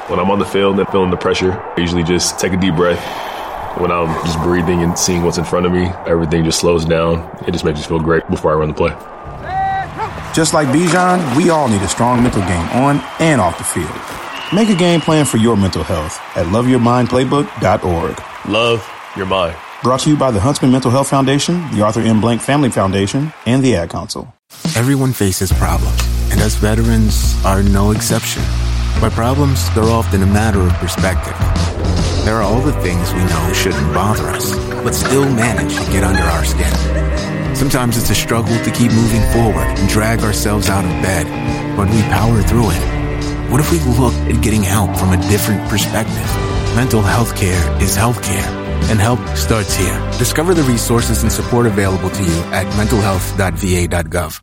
When I'm on the field and feeling the pressure, I usually just take a deep breath. When I'm just breathing and seeing what's in front of me, everything just slows down. It just makes me feel great before I run the play. Just like Bijan, we all need a strong mental game on and off the field. Make a game plan for your mental health at loveyourmindplaybook.org. Love your mind. Brought to you by the Huntsman Mental Health Foundation, the Arthur M. Blank Family Foundation, and the Ad Council. Everyone faces problems, and us veterans are no exception. But problems, they're often a matter of perspective. There are all the things we know shouldn't bother us, but still manage to get under our skin. Sometimes it's a struggle to keep moving forward and drag ourselves out of bed, but we power through it. What if we looked at getting help from a different perspective? Mental health care is healthcare, and help starts here. Discover the resources and support available to you at mentalhealth.va.gov.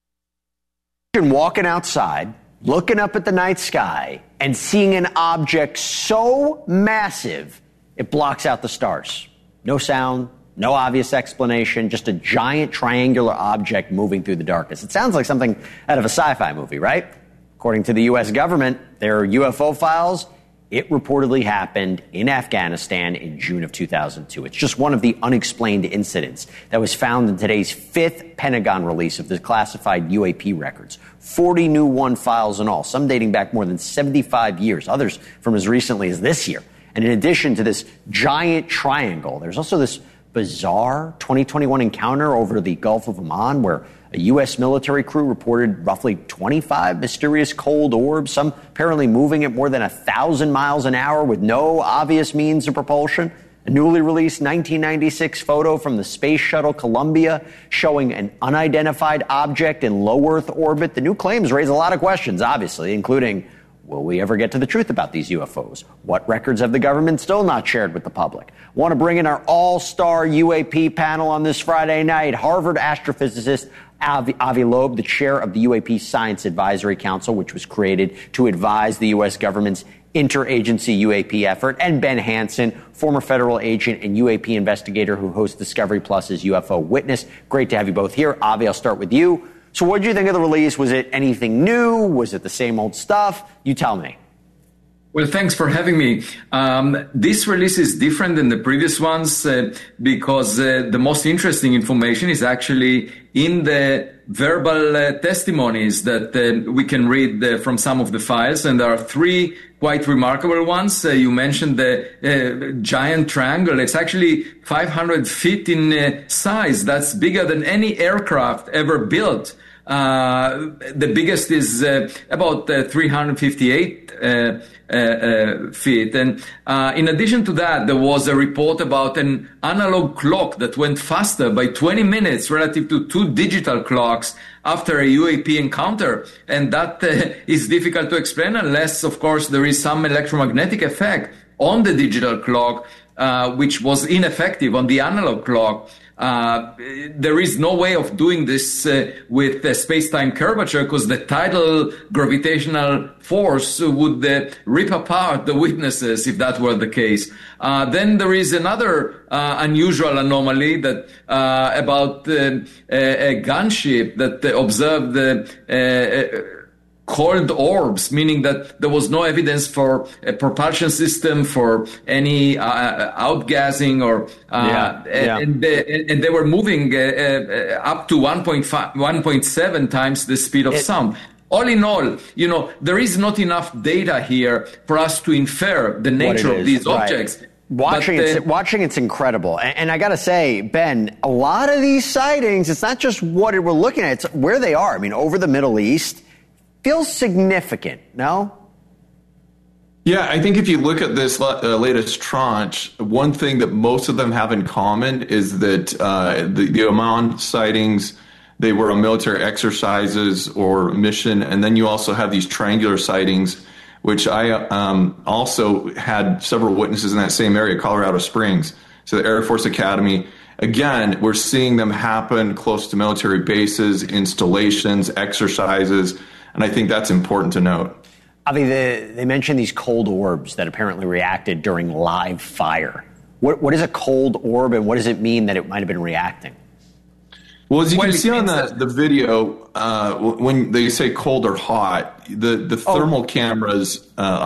Walking outside, looking up at the night sky, and seeing an object so massive it blocks out the stars. No sound, no obvious explanation, just a giant triangular object moving through the darkness. It sounds like something out of a sci-fi movie, right? According to the U.S. government, their UFO files, it reportedly happened in Afghanistan in June of 2002. It's just one of the unexplained incidents that was found in today's fifth Pentagon release of the classified UAP records. 40 new one files in all, some dating back more than 75 years, others from as recently as this year. And in addition to this giant triangle, there's also this bizarre 2021 encounter over the Gulf of Oman where a U.S. military crew reported roughly 25 mysterious cold orbs, some apparently moving at more than 1,000 miles an hour with no obvious means of propulsion. A newly released 1996 photo from the Space Shuttle Columbia showing an unidentified object in low Earth orbit. The new claims raise a lot of questions, obviously, including, will we ever get to the truth about these UFOs? What records have the government still not shared with the public? Want to bring in our all-star UAP panel on this Friday night. Harvard astrophysicist Avi Loeb, the chair of the UAP Science Advisory Council, which was created to advise the U.S. government's interagency UAP effort, and Ben Hansen, former federal agent and UAP investigator who hosts Discovery Plus's UFO Witness. Great to have you both here. Avi, I'll start with you. So what did you think of the release? Was it anything new? Was it the same old stuff? You tell me. Well, thanks for having me. This release is different than the previous ones because the most interesting information is actually in the verbal testimonies that we can read from some of the files. And there are three quite remarkable ones. You mentioned the giant triangle. It's actually 500 feet in size. That's bigger than any aircraft ever built. The biggest is about 358 feet. And in addition to that, there was a report about an analog clock that went faster by 20 minutes relative to two digital clocks after a UAP encounter. And that is difficult to explain unless, of course, there is some electromagnetic effect on the digital clock, which was ineffective on the analog clock. There is no way of doing this with space-time curvature because the tidal gravitational force would rip apart the witnesses if that were the case. Then there is another unusual anomaly that about a gunship that observed cold orbs, meaning that there was no evidence for a propulsion system, for any outgassing, or And, they were moving up to 1.7 times the speed of sound. All in all, there is not enough data here for us to infer the nature of these objects. Watching it's incredible. And I got to say, Ben, a lot of these sightings, it's not just what we're looking at, it's where they are. I mean, over the Middle East, feels significant, no? Yeah, I think if you look at this latest tranche, one thing that most of them have in common is that the Oman sightings, they were on military exercises or mission. And then you also have these triangular sightings, which I also had several witnesses in that same area, Colorado Springs. So the Air Force Academy. Again, we're seeing them happen close to military bases, installations, exercises. And I think that's important to note. Avi, they mentioned these cold orbs that apparently reacted during live fire. What is a cold orb, and what does it mean that it might have been reacting? Well, as you can see on the video, when they say cold or hot, the thermal cameras